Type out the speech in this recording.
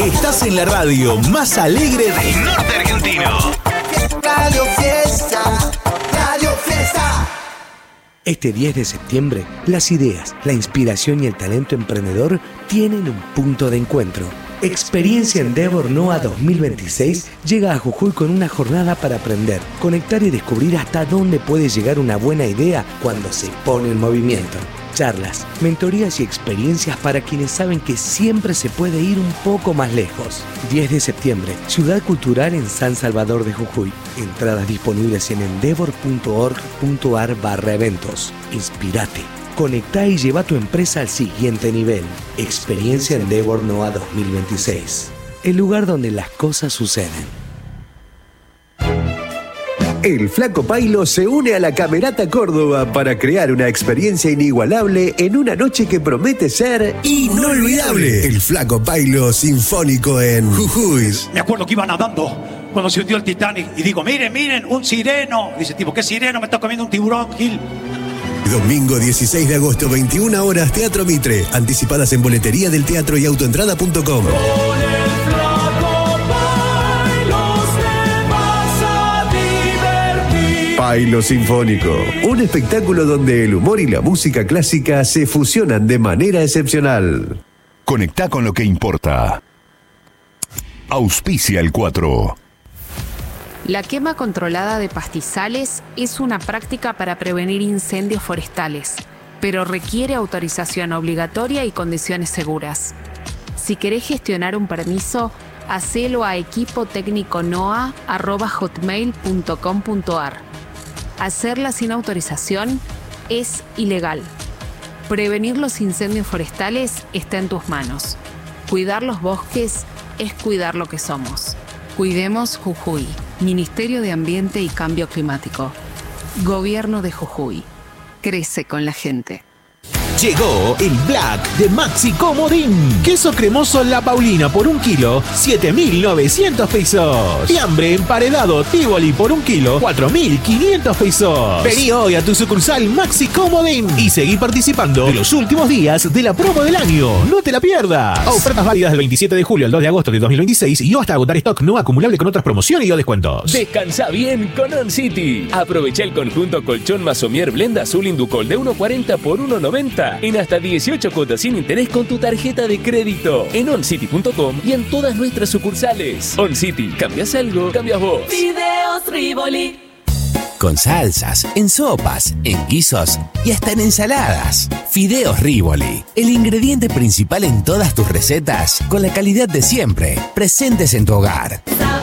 Estás en la radio más alegre del norte argentino. Radio Fiesta, Radio Fiesta. Este 10 de septiembre, las ideas, la inspiración y el talento emprendedor tienen un punto de encuentro. Experiencia Endeavor NOA 2026 llega a Jujuy con una jornada para aprender, conectar y descubrir hasta dónde puede llegar una buena idea cuando se pone en movimiento. Charlas, mentorías y experiencias para quienes saben que siempre se puede ir un poco más lejos. 10 de septiembre, Ciudad Cultural en San Salvador de Jujuy. Entradas disponibles en endeavor.org.ar/eventos. Inspirate, conectá y lleva tu empresa al siguiente nivel. Experiencia Endeavor NOA 2026. El lugar donde las cosas suceden. El Flaco Pailo se une a la Camerata Córdoba para crear una experiencia inigualable en una noche que promete ser inolvidable. El Flaco Pailo Sinfónico en Jujuy. Me acuerdo que iba nadando cuando se hundió el Titanic y digo, miren, un sireno. Dice el tipo, ¿qué sireno? Me está comiendo un tiburón, Gil. Domingo 16 de agosto, 21 horas, Teatro Mitre. Anticipadas en boletería del teatro y autoentrada.com. Pailo Sinfónico, un espectáculo donde el humor y la música clásica se fusionan de manera excepcional. Conectá con lo que importa. Auspicia el 4. La quema controlada de pastizales es una práctica para prevenir incendios forestales, pero requiere autorización obligatoria y condiciones seguras. Si querés gestionar un permiso, hacelo a equipotecniconoa@hotmail.com.ar. Hacerla sin autorización es ilegal. Prevenir los incendios forestales está en tus manos. Cuidar los bosques es cuidar lo que somos. Cuidemos Jujuy. Ministerio de Ambiente y Cambio Climático. Gobierno de Jujuy. Crece con la gente. Llegó el Black de Maxi Comodín. Queso cremoso La Paulina por 1 kilo, 7.900 pesos. Fiambre emparedado Tivoli por 1 kilo, 4.500 pesos. Vení hoy a tu sucursal Maxi Comodín y seguí participando de los últimos días de la promo del año. No te la pierdas. Ofertas válidas del 27 de julio al 2 de agosto de 2026 y hasta agotar stock no acumulable con otras promociones y o descuentos. Descansa bien con On City. Aprovecha el conjunto colchón Masomier Blend Azul Inducol de 1.40 por 1.90 en hasta 18 cuotas sin interés con tu tarjeta de crédito en oncity.com y en todas nuestras sucursales. On City, cambias algo, cambias vos. Fideos Rivoli. Con salsas, en sopas, en guisos y hasta en ensaladas. Fideos Rivoli, el ingrediente principal en todas tus recetas, con la calidad de siempre, presentes en tu hogar.